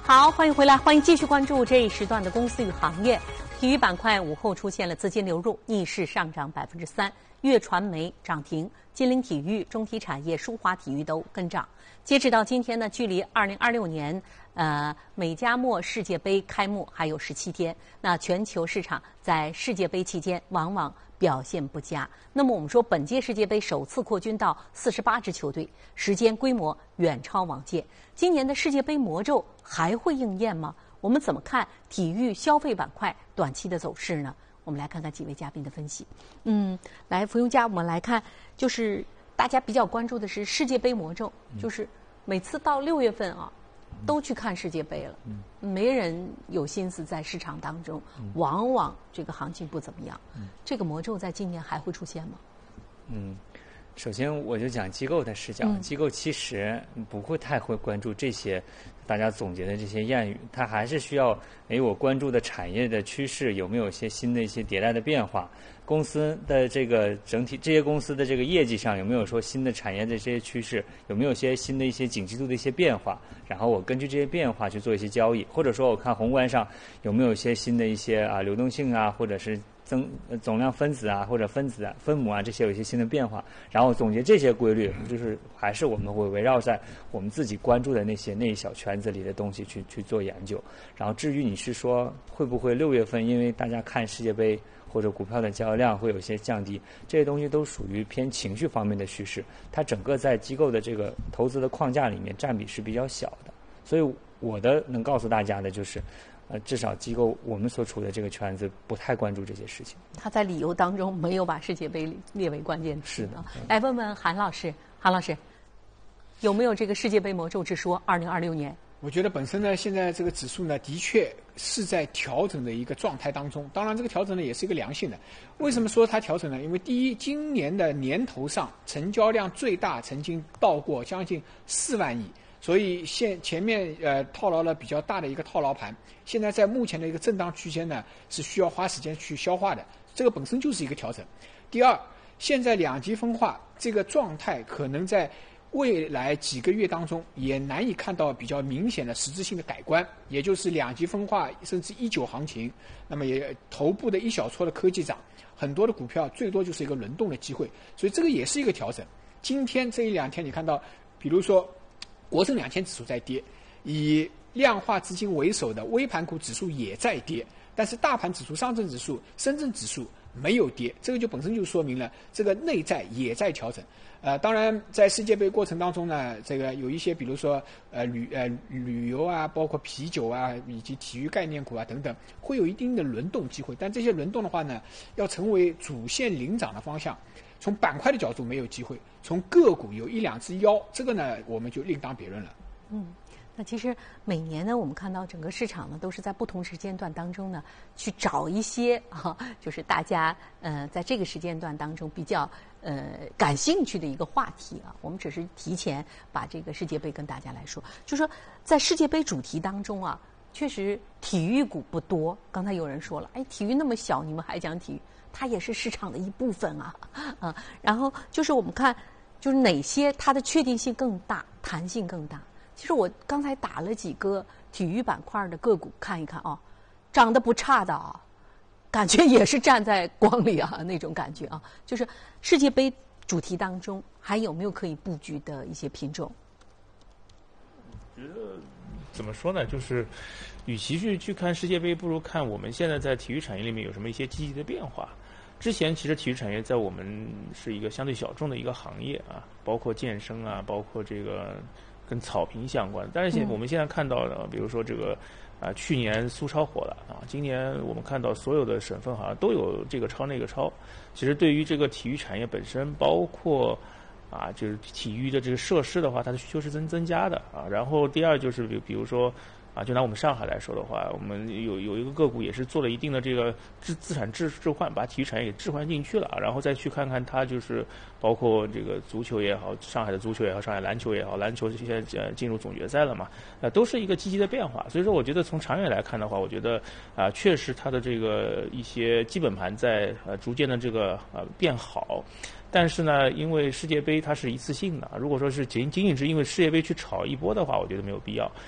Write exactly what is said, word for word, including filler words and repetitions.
好，欢迎回来，欢迎继续关注这一时段的公司与行业。体育板块午后出现了资金流入，逆势上涨百分之三，粤传媒涨停，金陵体育、中体产业、舒华体育都跟涨。截止到今天呢，距离二零二六年呃美加墨世界杯开幕还有十七天。那全球市场在世界杯期间往往表现不佳。那么我们说，本届世界杯首次扩军到四十八支球队，时间规模远超往届。今年的世界杯魔咒还会应验吗？我们怎么看体育消费板块短期的走势呢？我们来看看几位嘉宾的分析。嗯，来，福永家，我们来看，就是大家比较关注的是世界杯魔咒，就是每次到六月份啊，都去看世界杯了，没人有心思在市场当中，往往这个行情不怎么样。这个魔咒在今年还会出现吗？ 嗯。首先，我就讲机构的视角。嗯、机构其实不会太会关注这些大家总结的这些谚语，它还是需要，哎，我关注的产业的趋势有没有一些新的一些迭代的变化，公司的这个整体这些公司的这个业绩上有没有说新的产业的这些趋势，有没有一些新的一些景气度的一些变化，然后我根据这些变化去做一些交易，或者说我看宏观上有没有一些新的一些啊流动性啊，或者是增总量分子啊，或者分子啊、分母啊，这些有一些新的变化，然后总结这些规律，就是还是我们会围绕在我们自己关注的那些那一小圈子里的东西去去做研究。然后至于你是说会不会六月份因为大家看世界杯或者股票的交易量会有一些降低，这些东西都属于偏情绪方面的趋势，它整个在机构的这个投资的框架里面占比是比较小的。所以我的能告诉大家的就是。呃，至少机构我们所处的这个圈子不太关注这些事情。 他在理由当中没有把世界杯列为关键词。 是的。 来问问韩老师，韩老师有没有这个世界杯魔咒之说？二零二六年， 我觉得本身呢，现在这个指数呢，的确是在调整的一个状态当中。当然，这个调整呢也是一个良性的。为什么说它调整呢？因为第一，今年的年头上成交量最大，曾经到过将近四万亿。所以现前面呃套牢了比较大的一个套牢盘，现在在目前的一个震荡区间呢，是需要花时间去消化的，这个本身就是一个调整。第二，现在两极分化这个状态可能在未来几个月当中也难以看到比较明显的实质性的改观，也就是两极分化甚至一九行情，那么也头部的一小撮的科技涨，很多的股票最多就是一个轮动的机会，所以这个也是一个调整。今天这一两天你看到，比如说国证两千指数在跌，以量化资金为首的微盘股指数也在跌，但是大盘指数、上证指数、深圳指数没有跌，这个就本身就说明了这个内在也在调整。呃，当然在世界杯过程当中呢，这个有一些比如说呃旅呃旅游啊，包括啤酒啊，以及体育概念股啊等等，会有一定的轮动机会，但这些轮动的话呢，要成为主线领涨的方向。从板块的角度没有机会，从个股有一两只妖，这个呢我们就另当别论了。 嗯，那其实每年呢，我们看到整个市场呢都是在不同时间段当中呢去找一些啊，就是大家呃在这个时间段当中比较呃感兴趣的一个话题啊。我们只是提前把这个世界杯跟大家来说，就说在世界杯主题当中啊，确实体育股不多。刚才有人说了，哎，体育那么小，你们还讲体育？它也是市场的一部分啊，啊，然后就是我们看，就是哪些它的确定性更大，弹性更大。其实我刚才打了几个体育板块的个股看一看啊，涨得不差的啊，感觉也是站在光里啊那种感觉啊。就是世界杯主题当中还有没有可以布局的一些品种？ 我觉得怎么说呢，就是与其去去看世界杯，不如看我们现在在体育产业里面有什么一些积极的变化。之前其实体育产业在我们是一个相对小众的一个行业啊，包括健身啊，包括这个跟草坪相关。但是现我们现在看到的，比如说这个啊，去年苏超火了啊，今年我们看到所有的省份好像都有这个超那个超。其实对于这个体育产业本身，包括啊，就是体育的这个设施的话，它的需求是增增加的啊。然后第二就是比比如说。啊，就拿我们上海来说的话，我们有有一个个股也是做了一定的这个资资产置置换，把体育产业给置换进去了，然后再去看看它就是包括这个足球也好，上海的足球也好，上海篮球也好，篮球现在呃进入总决赛了嘛，呃都是一个积极的变化。所以说，我觉得从长远来看的话，我觉得啊、呃，确实它的这个一些基本盘在呃逐渐的这个呃变好。但是呢，因为世界杯它是一次性的，如果说是仅仅仅是因为世界杯去炒一波的话，我觉得没有必要。